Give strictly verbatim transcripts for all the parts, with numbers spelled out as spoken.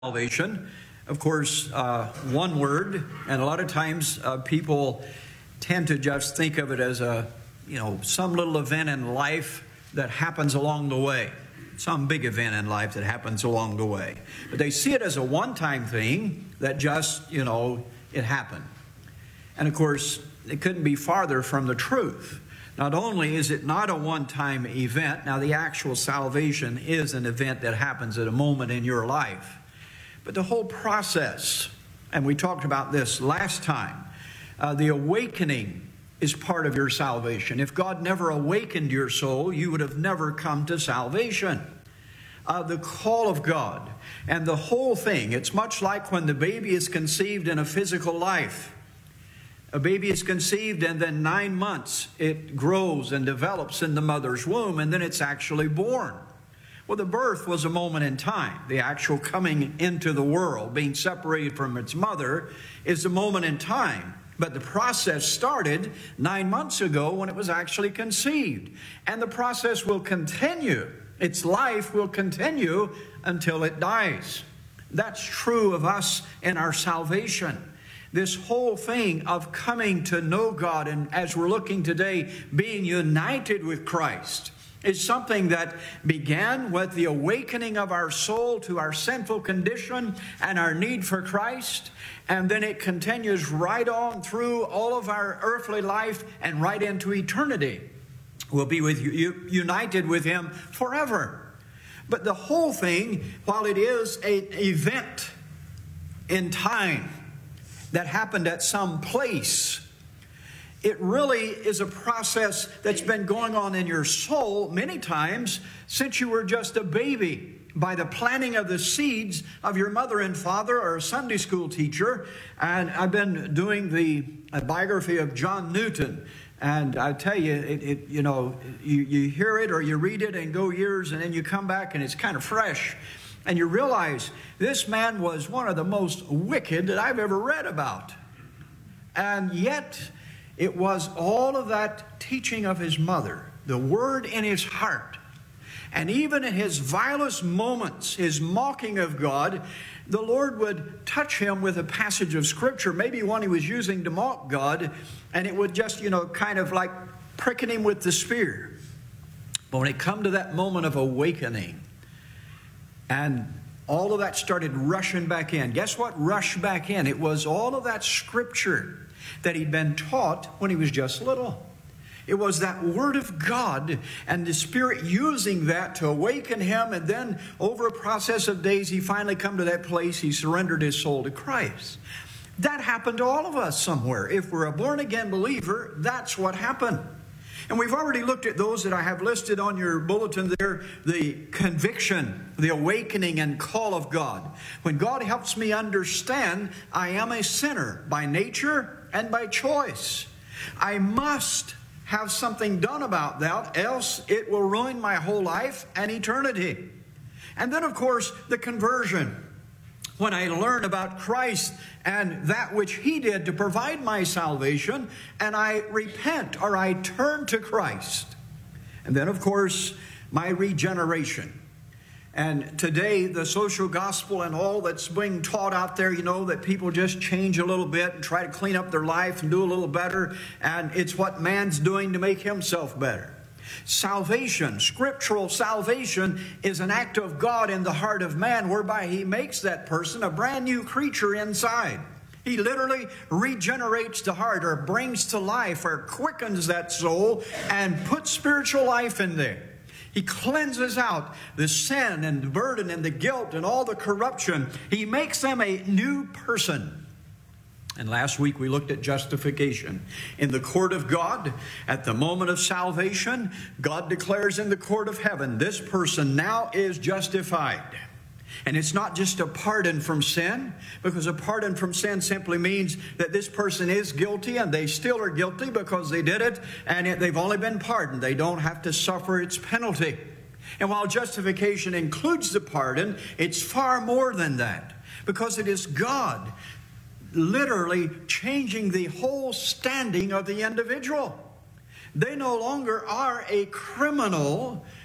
Salvation, of course, uh, one word, and a lot of times uh, people tend to just think of it as a, you know, some little event in life that happens along the way, some big event in life that happens along the way. But they see it as a one-time thing that just, you know, it happened. And of course, it couldn't be farther from the truth. Not only is it not a one-time event, now the actual salvation is an event that happens at a moment in your life. But the whole process, and we talked about this last time, uh, the awakening is part of your salvation. If God never awakened your soul, you would have never come to salvation. Uh, the call of God and the whole thing, it's much like when the baby is conceived in a physical life. A baby is conceived and then nine months it grows and develops in the mother's womb and then it's actually born. Well, the birth was a moment in time. The actual coming into the world, being separated from its mother, is a moment in time. But the process started nine months ago when it was actually conceived. And the process will continue. Its life will continue until it dies. That's true of us in our salvation. This whole thing of coming to know God, and as we're looking today, being united with Christ, is something that began with the awakening of our soul to our sinful condition and our need for Christ. And then it continues right on through all of our earthly life and right into eternity. We'll be with you, united with Him forever. But the whole thing, while it is an event in time that happened at some place, it really is a process that's been going on in your soul many times since you were just a baby, by the planting of the seeds of your mother and father or a Sunday school teacher. And I've been doing the biography of John Newton. And I tell you, it, it, you know, you, you hear it or you read it and go years, and then you come back and it's kind of fresh. And you realize this man was one of the most wicked that I've ever read about. And yet it was all of that teaching of his mother, the word in his heart. And even in his vilest moments, his mocking of God, the Lord would touch him with a passage of Scripture, maybe one he was using to mock God, and it would just, you know, kind of like pricking him with the spear. But when it come to that moment of awakening, and all of that started rushing back in, guess what rushed back in? It was all of that Scripture that he'd been taught when he was just little. It was that Word of God and the Spirit using that to awaken him, and then over a process of days he finally come to that place he surrendered his soul to Christ. That happened to all of us somewhere. If we're a born-again believer, that's what happened. And we've already looked at those that I have listed on your bulletin there, the conviction, the awakening and call of God. When God helps me understand I am a sinner by nature and by choice, I must have something done about that, else it will ruin my whole life and eternity. And then, of course, the conversion. When I learn about Christ and that which He did to provide my salvation, and I repent or I turn to Christ. And then, of course, my regeneration. And today, the social gospel and all that's being taught out there, you know, that people just change a little bit and try to clean up their life and do a little better. And it's what man's doing to make himself better. Salvation, scriptural salvation, is an act of God in the heart of man whereby He makes that person a brand new creature inside. He literally regenerates the heart, or brings to life, or quickens that soul and puts spiritual life in there. He cleanses out the sin and the burden and the guilt and all the corruption. He makes them a new person. And last week we looked at justification. In the court of God, at the moment of salvation, God declares in the court of heaven, this person now is justified. And it's not just a pardon from sin, because a pardon from sin simply means that this person is guilty and they still are guilty because they did it, and it, they've only been pardoned. They don't have to suffer its penalty. And while justification includes the pardon, it's far more than that, because it is God literally changing the whole standing of the individual. They no longer are a criminal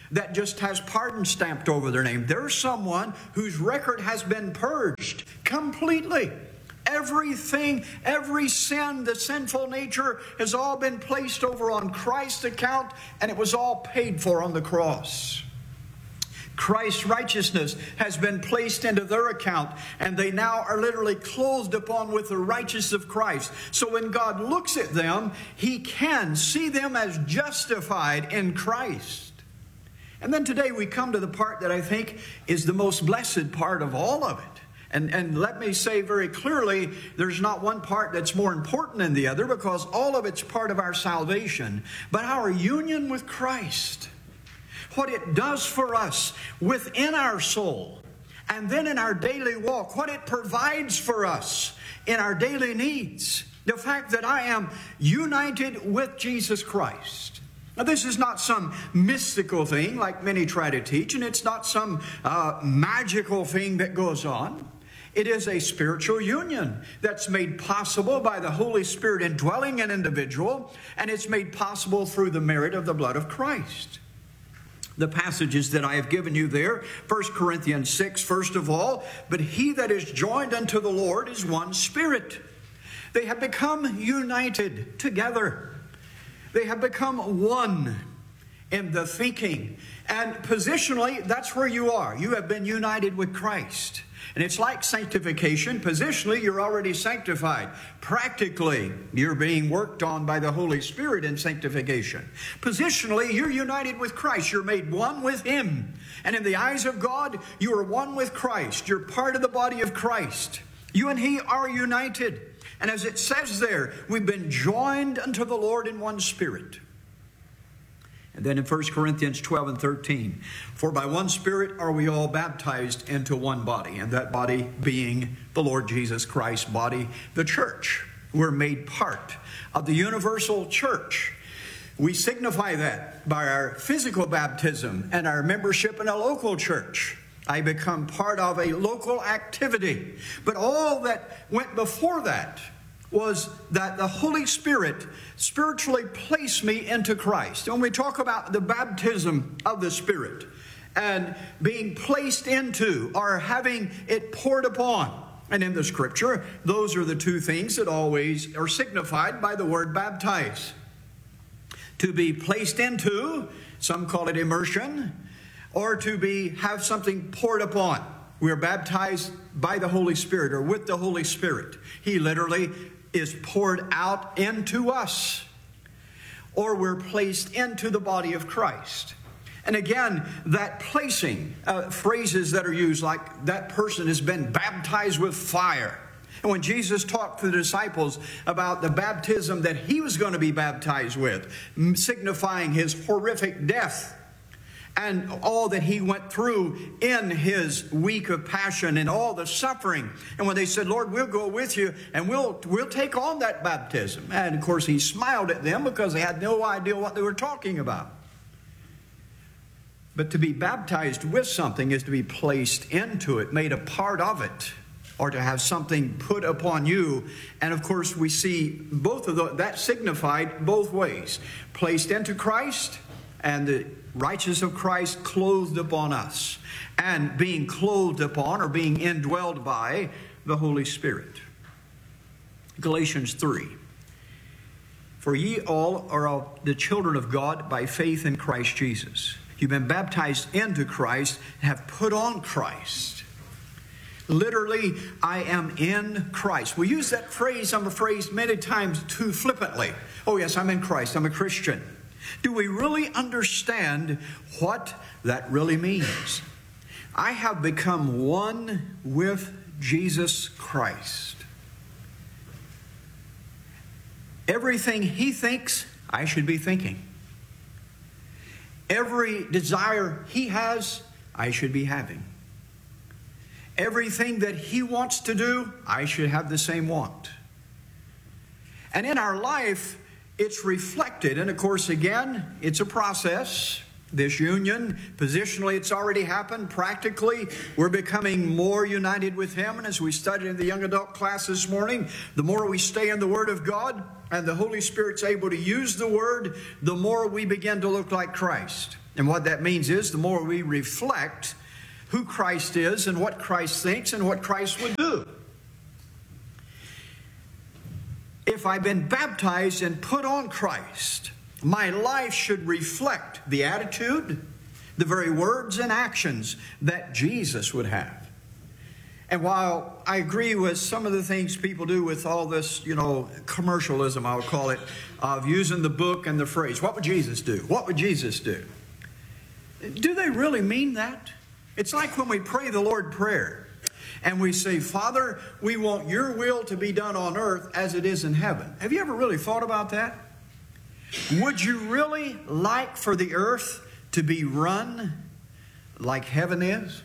that just has pardon stamped over their name. They're someone whose record has been purged completely. Everything, every sin, the sinful nature has all been placed over on Christ's account, and it was all paid for on the cross. Christ's righteousness has been placed into their account, and they now are literally clothed upon with the righteousness of Christ. So when God looks at them, He can see them as justified in Christ. And then today we come to the part that I think is the most blessed part of all of it. And, and let me say very clearly, there's not one part that's more important than the other, because all of it's part of our salvation. But our union with Christ, what it does for us within our soul, and then in our daily walk, what it provides for us in our daily needs. The fact that I am united with Jesus Christ. Now, this is not some mystical thing like many try to teach, and it's not some uh, magical thing that goes on. It is a spiritual union that's made possible by the Holy Spirit indwelling an individual, and it's made possible through the merit of the blood of Christ. The passages that I have given you there, First Corinthians six, first of all, but he that is joined unto the Lord is one spirit. They have become united together. They have become one in the thinking. And positionally, that's where you are. You have been united with Christ. And it's like sanctification. Positionally, you're already sanctified. Practically, you're being worked on by the Holy Spirit in sanctification. Positionally, you're united with Christ. You're made one with Him. And in the eyes of God, you are one with Christ. You're part of the body of Christ. You and He are united. And as it says there, we've been joined unto the Lord in one spirit. And then in First Corinthians twelve and thirteen, for by one Spirit are we all baptized into one body, and that body being the Lord Jesus Christ's body, the church. We're made part of the universal church. We signify that by our physical baptism and our membership in a local church. I become part of a local activity. But all that went before that was that the Holy Spirit spiritually placed me into Christ. When we talk about the baptism of the Spirit and being placed into or having it poured upon, and in the Scripture, those are the two things that always are signified by the word baptize. To be placed into, some call it immersion, or to be have something poured upon. We are baptized by the Holy Spirit or with the Holy Spirit. He literally is poured out into us, or we're placed into the body of Christ. And again, that placing, uh, phrases that are used like that person has been baptized with fire. And when Jesus talked to the disciples about the baptism that He was going to be baptized with, signifying His horrific death, and all that He went through in His week of passion and all the suffering. And when they said, Lord, we'll go with you and we'll, we'll take on that baptism. And of course, He smiled at them because they had no idea what they were talking about. But to be baptized with something is to be placed into it, made a part of it, or to have something put upon you. And of course, we see both of those, that signified both ways. Placed into Christ, and the righteousness of Christ clothed upon us, and being clothed upon or being indwelled by the Holy Spirit. Galatians three. For ye all are of the children of God by faith in Christ Jesus. You've been baptized into Christ and have put on Christ. Literally, I am in Christ. We use that phrase, I'm afraid, many times too flippantly. Oh yes, I'm in Christ. I'm a Christian. Do we really understand what that really means? I have become one with Jesus Christ. Everything He thinks, I should be thinking. Every desire He has, I should be having. Everything that He wants to do, I should have the same want. And in our life, it's reflected, and of course, again, it's a process. This union, positionally, it's already happened. Practically, we're becoming more united with Him. And as we studied in the young adult class this morning, the more we stay in the Word of God and the Holy Spirit's able to use the Word, the more we begin to look like Christ. And what that means is the more we reflect who Christ is and what Christ thinks and what Christ would do. If I've been baptized and put on Christ, my life should reflect the attitude, the very words and actions that Jesus would have. And while I agree with some of the things people do with all this, you know, commercialism, I'll call it, of using the book and the phrase, what would Jesus do? What would Jesus do? Do they really mean that? It's like when we pray the Lord's Prayer and we say, Father, we want your will to be done on earth as it is in heaven. Have you ever really thought about that? Would you really like for the earth to be run like heaven is?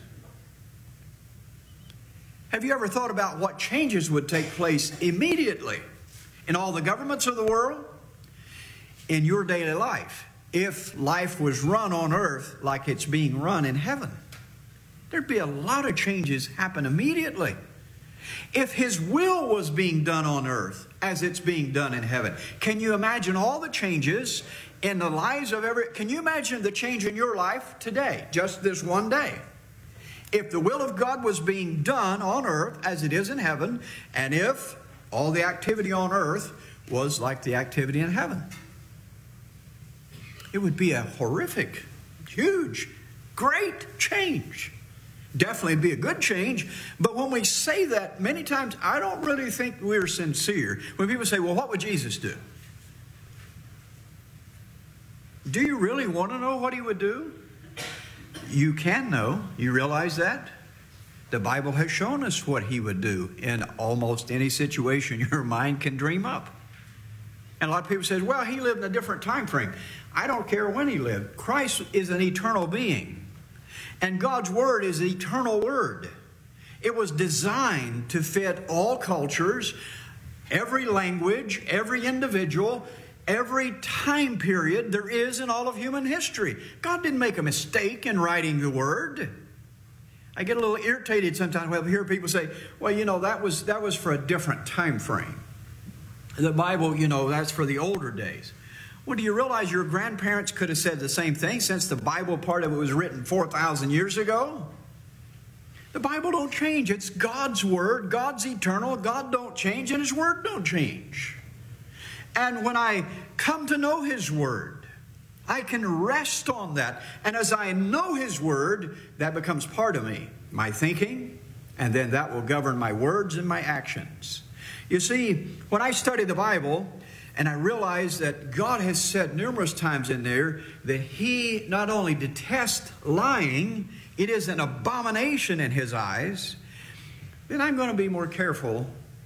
Have you ever thought about what changes would take place immediately in all the governments of the world, in your daily life, if life was run on earth like it's being run in heaven? There'd be a lot of changes happen immediately. If His will was being done on earth as it's being done in heaven, can you imagine all the changes in the lives of every... Can you imagine the change in your life today, just this one day? If the will of God was being done on earth as it is in heaven, and if all the activity on earth was like the activity in heaven, it would be a horrific, huge, great change. Definitely be a good change, but when we say that, many times I don't really think we're sincere. When people say, well, what would Jesus do? Do you really want to know what He would do? You can know. You realize that? The Bible has shown us what He would do in almost any situation your mind can dream up. And a lot of people say, well, He lived in a different time frame. I don't care when He lived. Christ is an eternal being. And God's Word is the eternal Word. It was designed to fit all cultures, every language, every individual, every time period there is in all of human history. God didn't make a mistake in writing the Word. I get a little irritated sometimes when I hear people say, well, you know, that was that was for a different time frame. The Bible, you know, that's for the older days. Well, do you realize your grandparents could have said the same thing since the Bible part of it was written four thousand years ago? The Bible don't change. It's God's Word. God's eternal. God don't change, and His Word don't change. And when I come to know His Word, I can rest on that. And as I know His Word, that becomes part of me, my thinking, and then that will govern my words and my actions. You see, when I study the Bible, and I realize that God has said numerous times in there that He not only detests lying, it is an abomination in His eyes, then I'm going to be more careful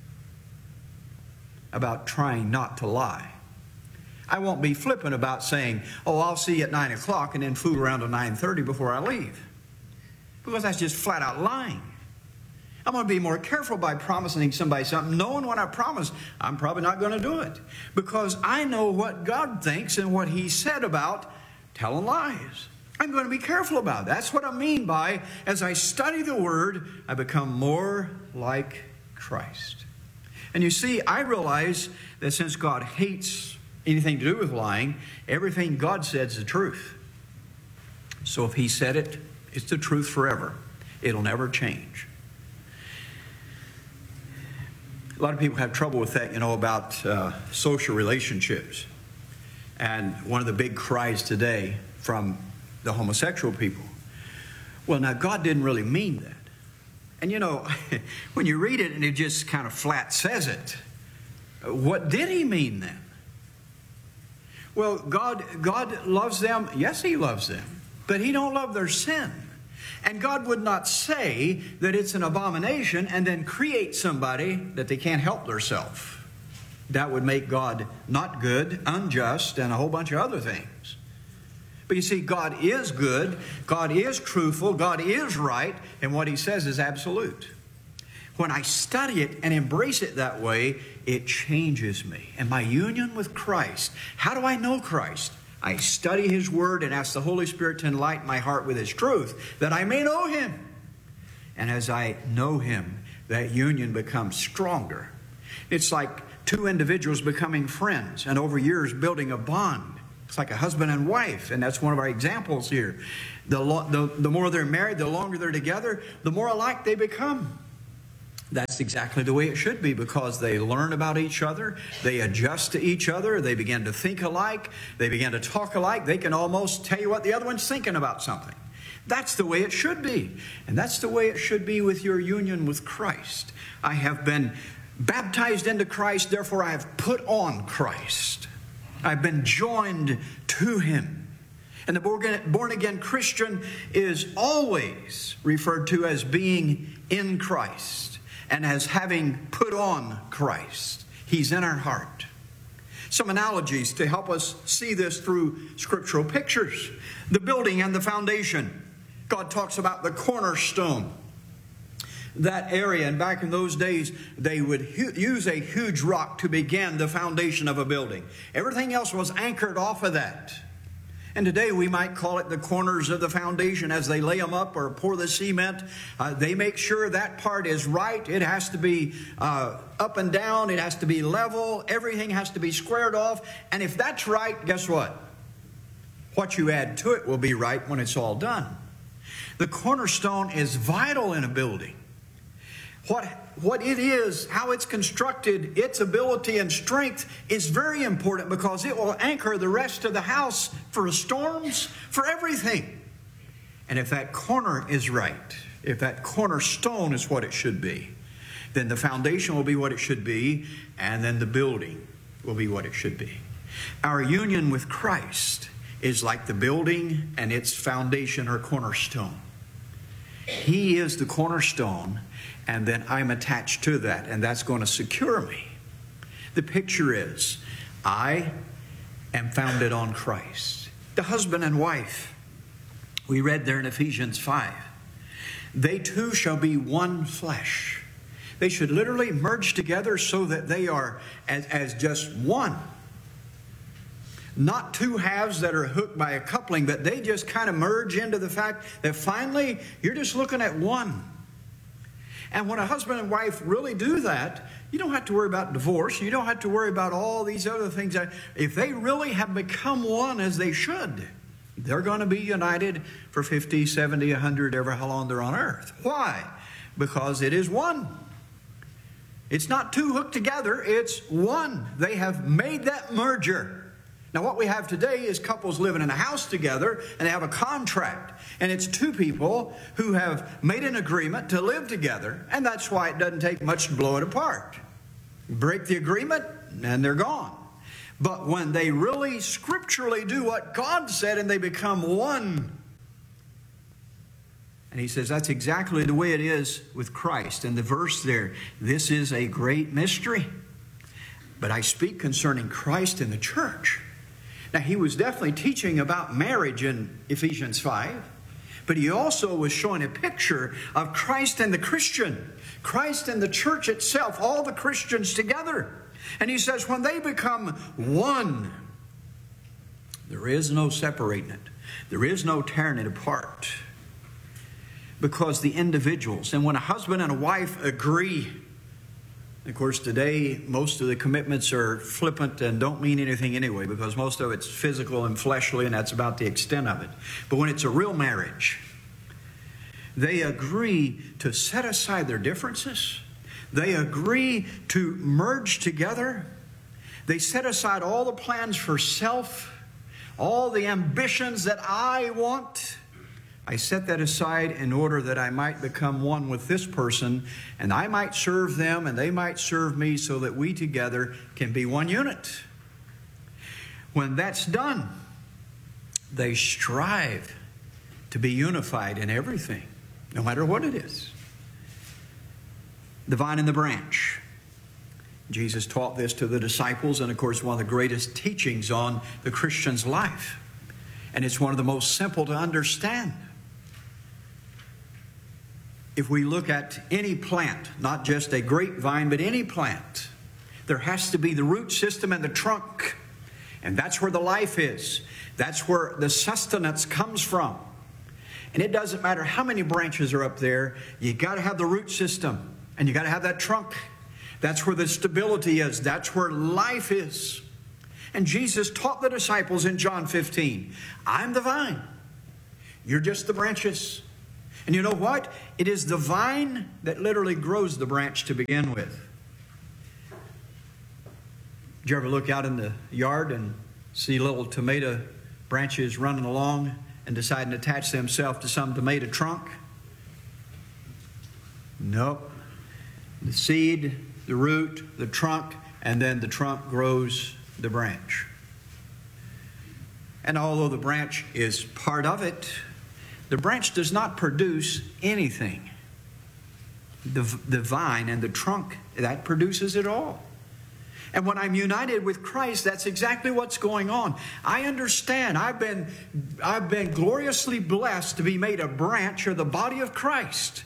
about trying not to lie. I won't be flippant about saying, oh, I'll see you at nine o'clock and then fool around till nine thirty before I leave. Because that's just flat out lying. I'm going to be more careful by promising somebody something, knowing when I promise, I'm probably not going to do it. Because I know what God thinks and what He said about telling lies. I'm going to be careful about it. That's what I mean by, as I study the Word, I become more like Christ. And you see, I realize that since God hates anything to do with lying, everything God said is the truth. So if He said it, it's the truth forever. It'll never change. A lot of people have trouble with that, you know, about uh, social relationships. And one of the big cries today from the homosexual people, well, now, God didn't really mean that. And, you know, when you read it and it just kind of flat says it, what did He mean then? Well, God, God loves them. Yes, He loves them. But He don't love their sin. And God would not say that it's an abomination and then create somebody that they can't help themselves. That would make God not good, unjust, and a whole bunch of other things. But you see, God is good, God is truthful, God is right, and what He says is absolute. When I study it and embrace it that way, it changes me. And my union with Christ, how do I know Christ? I study His Word and ask the Holy Spirit to enlighten my heart with His truth, that I may know Him. And as I know Him, that union becomes stronger. It's like two individuals becoming friends and over years building a bond. It's like a husband and wife, and that's one of our examples here. The, lo- the, the more they're married, the longer they're together, the more alike they become. That's exactly the way it should be, because they learn about each other, they adjust to each other, they begin to think alike, they begin to talk alike, they can almost tell you what the other one's thinking about something. That's the way it should be. And that's the way it should be with your union with Christ. I have been baptized into Christ, therefore I have put on Christ. I've been joined to Him. And the born-again Christian is always referred to as being in Christ and as having put on Christ. He's in our heart. Some analogies to help us see this through scriptural pictures. The building and the foundation. God talks about the cornerstone. That area, and back in those days, they would hu- use a huge rock to begin the foundation of a building. Everything else was anchored off of that. And today we might call it the corners of the foundation as they lay them up or pour the cement. Uh, they make sure that part is right. It has to be uh, up and down. It has to be level. Everything has to be squared off. And if that's right, guess what? What you add to it will be right when it's all done. The cornerstone is vital in a building. What, what it is, how it's constructed, its ability and strength is very important, because it will anchor the rest of the house for storms, for everything. And if that corner is right, if that cornerstone is what it should be, then the foundation will be what it should be, and then the building will be what it should be. Our union with Christ is like the building and its foundation or cornerstone. He is the cornerstone, and then I'm attached to that, and that's going to secure me. The picture is, I am founded on Christ. The husband and wife, we read there in Ephesians five, they two shall be one flesh. They should literally merge together so that they are as, as just one. Not two halves that are hooked by a coupling, but they just kind of merge into the fact that finally you're just looking at one. And when a husband and wife really do that, you don't have to worry about divorce. You don't have to worry about all these other things. If they really have become one as they should, they're going to be united for fifty, seventy, one hundred, ever how long they're on earth. Why? Because it is one. It's not two hooked together. It's one. They have made that merger. Now, what we have today is couples living in a house together, and they have a contract. And it's two people who have made an agreement to live together, and that's why it doesn't take much to blow it apart. Break the agreement, and they're gone. But when they really scripturally do what God said, and they become one, and he says that's exactly the way it is with Christ. And the verse there, this is a great mystery, but I speak concerning Christ and the church. Now, he was definitely teaching about marriage in Ephesians five, but he also was showing a picture of Christ and the Christian, Christ and the church itself, all the Christians together. And he says when they become one, there is no separating it. There is no tearing it apart. Because the individuals, and when a husband and a wife agree, of course, today, most of the commitments are flippant and don't mean anything anyway, because most of it's physical and fleshly, and that's about the extent of it. But when it's a real marriage, they agree to set aside their differences. They agree to merge together. They set aside all the plans for self, all the ambitions that I want. I set that aside in order that I might become one with this person, and I might serve them and they might serve me, so that we together can be one unit. When that's done, they strive to be unified in everything, no matter what it is. The vine and the branch. Jesus taught this to the disciples, and of course one of the greatest teachings on the Christian's life. And it's one of the most simple to understand. If we look at any plant, not just a grapevine, but any plant, there has to be the root system and the trunk. And that's where the life is. That's where the sustenance comes from. And it doesn't matter how many branches are up there, you got to have the root system, and you got to have that trunk. That's where the stability is. That's where life is. And Jesus taught the disciples in John fifteen, I'm the vine. You're just the branches. And you know what? It is the vine that literally grows the branch to begin with. Did you ever look out in the yard and see little tomato branches running along and deciding to attach themselves to some tomato trunk? Nope. The seed, the root, the trunk, and then the trunk grows the branch. And although the branch is part of it, the branch does not produce anything. The, the vine and the trunk, that produces it all. And when I'm united with Christ, that's exactly what's going on. I understand. I've been, I've been gloriously blessed to be made a branch of the body of Christ.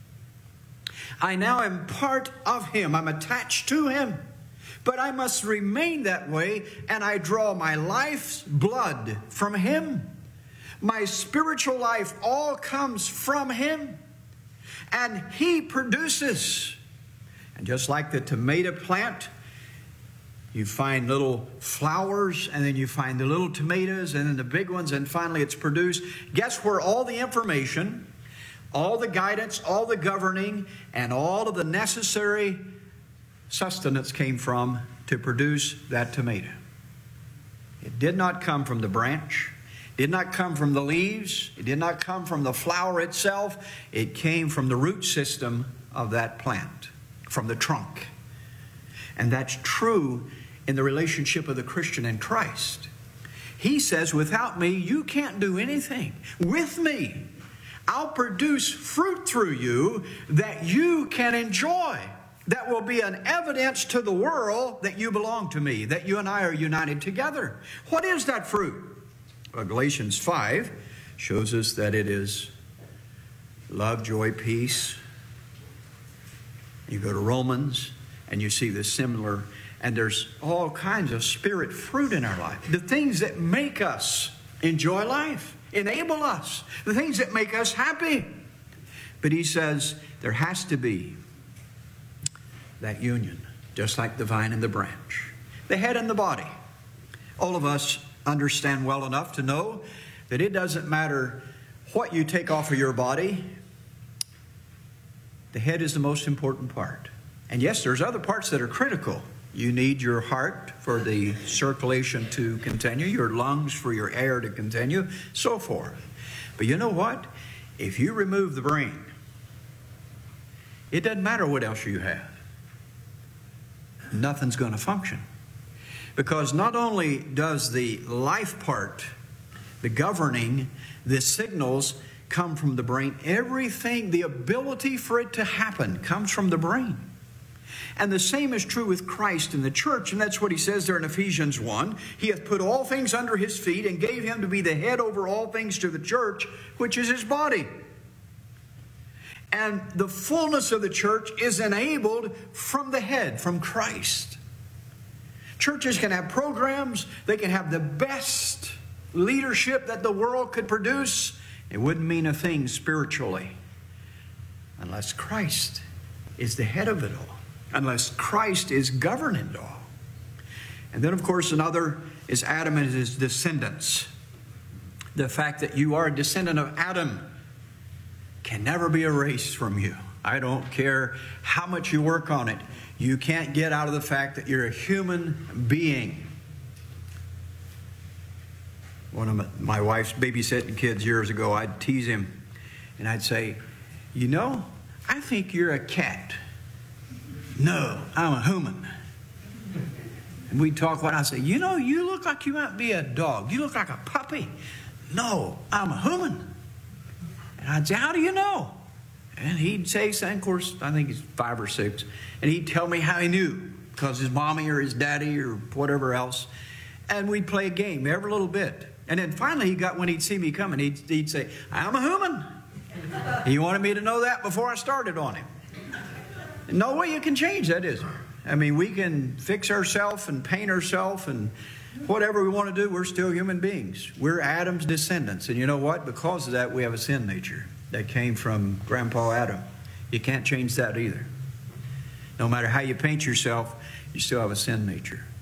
I now am part of Him. I'm attached to Him. But I must remain that way, and I draw my life's blood from Him. My spiritual life all comes from Him. And He produces. And just like the tomato plant, you find little flowers, and then you find the little tomatoes, and then the big ones, and finally it's produced. Guess where all the information, all the guidance, all the governing, and all of the necessary sustenance came from to produce that tomato? It did not come from the branch. It did not come from the leaves. It did not come from the flower itself. It came from the root system of that plant, from the trunk. And that's true in the relationship of the Christian and Christ. He says, without me, you can't do anything. With me, I'll produce fruit through you that you can enjoy. That will be an evidence to the world that you belong to me, that you and I are united together. What is that fruit? Well, Galatians five shows us that it is love, joy, peace. You go to Romans and you see the similar, and there's all kinds of spirit fruit in our life. The things that make us enjoy life, enable us, the things that make us happy. But he says there has to be that union, just like the vine and the branch, the head and the body. All of us understand well enough to know that it doesn't matter what you take off of your body. The head is the most important part. And yes, there's other parts that are critical. You need your heart for the circulation to continue, your lungs for your air to continue, so forth. But you know what? If you remove the brain, it doesn't matter what else you have. Nothing's going to function. Because not only does the life part, the governing, the signals come from the brain, everything, the ability for it to happen comes from the brain. And the same is true with Christ in the church, and that's what he says there in Ephesians one. He hath put all things under his feet and gave him to be the head over all things to the church, which is his body. And the fullness of the church is enabled from the head, from Christ. Churches can have programs. They can have the best leadership that the world could produce. It wouldn't mean a thing spiritually unless Christ is the head of it all, unless Christ is governing it all. And then, of course, another is Adam and his descendants. The fact that you are a descendant of Adam can never be erased from you. I don't care how much you work on it. You can't get out of the fact that you're a human being. One of my wife's babysitting kids years ago, I'd tease him and I'd say, you know, I think you're a cat. No, I'm a human. And we'd talk about it. I'd say, you know, you look like you might be a dog. You look like a puppy. No, I'm a human. And I'd say, how do you know? And he'd say something, of course, I think he's five or six, and he'd tell me how he knew, because his mommy or his daddy or whatever else. And we'd play a game every little bit. And then finally he got, when he'd see me coming, he'd, he'd say, I'm a human. He wanted me to know that before I started on him. No way you can change that, is there? I mean, we can fix ourselves and paint ourselves and whatever we want to do. We're still human beings. We're Adam's descendants. And you know what? Because of that, we have a sin nature that came from Grandpa Adam. You can't change that either. No matter how you paint yourself, you still have a sin nature.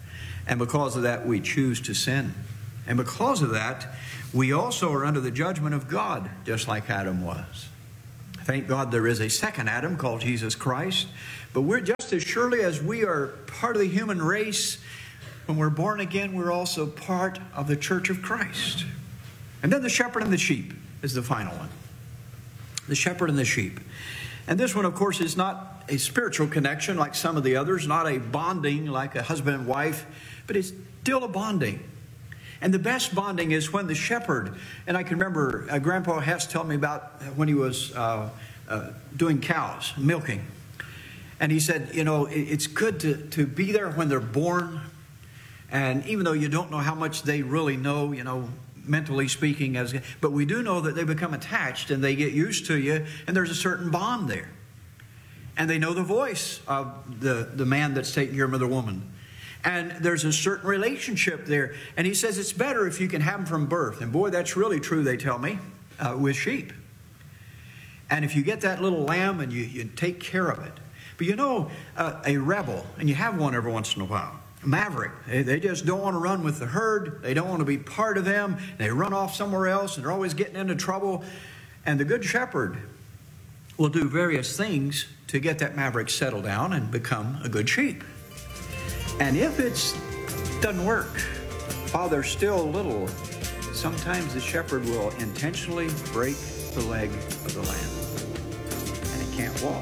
And because of that, we choose to sin. And because of that, we also are under the judgment of God, just like Adam was. Thank God there is a second Adam called Jesus Christ. But we're just as surely as we are part of the human race, when we're born again, we're also part of the church of Christ. And then the shepherd and the sheep is the final one. The shepherd and the sheep. And this one, of course, is not a spiritual connection like some of the others, not a bonding like a husband and wife, but it's still a bonding. And the best bonding is when the shepherd, and I can remember uh, Grandpa Hess told me about when he was uh, uh, doing cows, milking. And he said, you know, it, it's good to, to be there when they're born. And even though you don't know how much they really know, you know, mentally speaking, as but we do know that they become attached and they get used to you, and there's a certain bond there. And they know the voice of the, the man that's taking care of the woman. And there's a certain relationship there. And he says it's better if you can have them from birth. And boy, that's really true, they tell me, uh, with sheep. And if you get that little lamb and you, you take care of it. But you know, uh, a rebel, and you have one every once in a while, a maverick, they, they just don't want to run with the herd. They don't want to be part of them. They run off somewhere else, and they're always getting into trouble. And the good shepherd will do various things to get that maverick settled down and become a good sheep. And if it doesn't work, while they're still little, sometimes the shepherd will intentionally break the leg of the lamb, and it can't walk.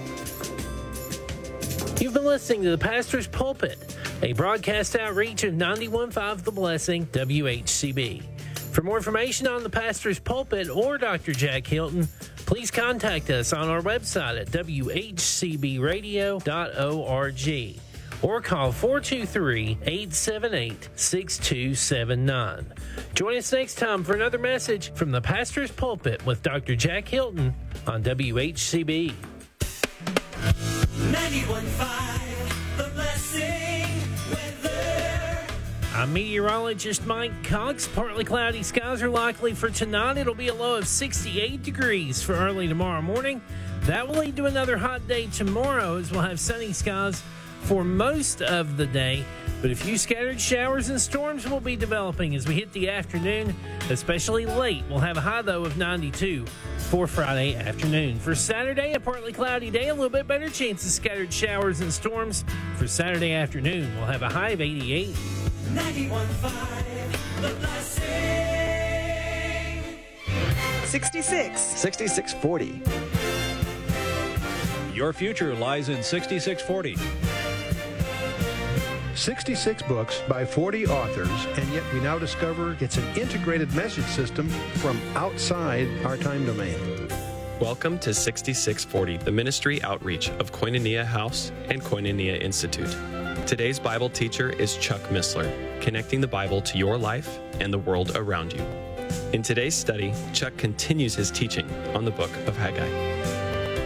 You've been listening to The Pastor's Pulpit, a broadcast outreach of ninety-one point five The Blessing, W H C B. For more information on The Pastor's Pulpit or Doctor Jack Hilton, please contact us on our website at w h c b radio dot org. Or call four two three, eight seven eight, six two seven nine. Join us next time for another message from the Pastor's Pulpit with Doctor Jack Hilton on W H C B. ninety-one point five, The Blessing weather. I'm meteorologist Mike Cox. Partly cloudy skies are likely for tonight. It'll be a low of sixty-eight degrees for early tomorrow morning. That will lead to another hot day tomorrow as we'll have sunny skies for most of the day, but a few scattered showers and storms will be developing as we hit the afternoon, especially late. We'll have a high, though, of ninety-two for Friday afternoon. For Saturday, a partly cloudy day, a little bit better chance of scattered showers and storms. For Saturday afternoon, we'll have a high of eighty-eight. ninety-one point five, The Blessing. sixty-six. sixty-six forty. Your future lies in sixty-six forty. sixty-six books by forty authors, and yet we now discover it's an integrated message system from outside our time domain. Welcome to sixty-six forty, the ministry outreach of Koinonia House and Koinonia Institute. Today's Bible teacher is Chuck Missler, connecting the Bible to your life and the world around you. In today's study, Chuck continues his teaching on the book of Haggai.